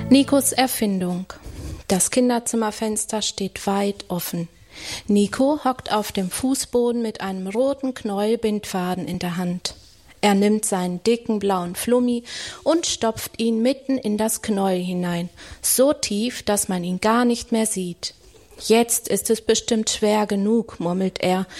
Nikos Erfindung. Das Kinderzimmerfenster steht weit offen. Nico hockt auf dem Fußboden mit einem roten Knäuel Bindfaden in der Hand. Er nimmt seinen dicken blauen Flummi und stopft ihn mitten in das Knäuel hinein, so tief, dass man ihn gar nicht mehr sieht. »Jetzt ist es bestimmt schwer genug«, murmelt er